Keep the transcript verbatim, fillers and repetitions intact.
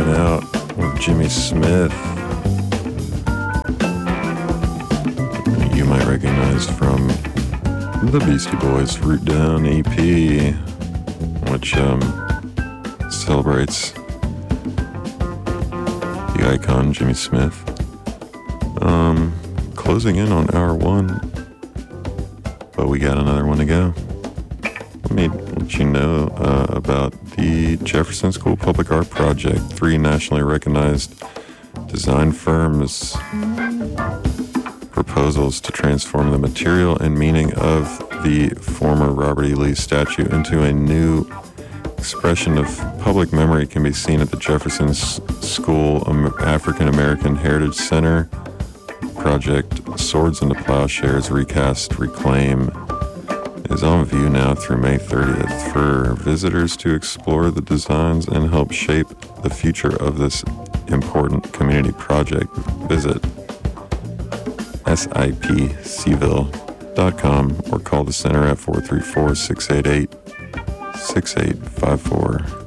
jamming out with Jimmy Smith. You might recognize from the Beastie Boys' Root Down E P, which um, celebrates the icon Jimmy Smith. Um, closing in on hour one, but we got another one to go. Let me let you know uh, about the Jefferson School Public Art Project. Three nationally recognized design firms' proposals to transform the material and meaning of the former Robert E. Lee statue into a new expression of public memory can be seen at the Jefferson School African American Heritage Center. Project Swords into Plowshares Recast Reclaim is on view now through May thirtieth for visitors to explore the designs and help shape the future of this important community project. Visit sipcville dot com or call the center at four three four, six eight eight, six eight five four.